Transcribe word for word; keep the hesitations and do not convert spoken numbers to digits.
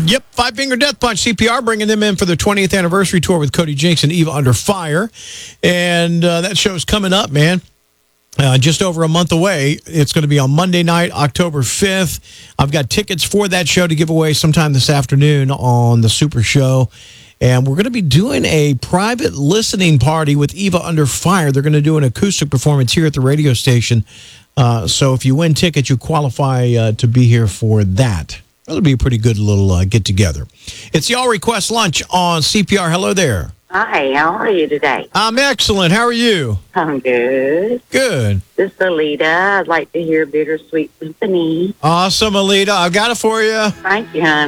Yep, Five Finger Death Punch, C P R, bringing them in for their twentieth anniversary tour with Cody Jinks and Eva Under Fire. And uh, that show's coming up, man. Uh, just over a month away. It's going to be on Monday night, October fifth. I've got tickets for that show to give away sometime this afternoon on the Super Show. And we're going to be doing a private listening party with Eva Under Fire. They're going to do an acoustic performance here at the radio station. Uh, so if you win tickets, you qualify uh, to be here for that. That'll be a pretty good little uh, get-together. It's the All Request Lunch on C P R. Hello there. Hi, how are you today? I'm excellent. How are you? I'm good. Good. This is Alita. I'd like to hear Bittersweet Symphony. Awesome, Alita. I've got it for you. Thank you, honey.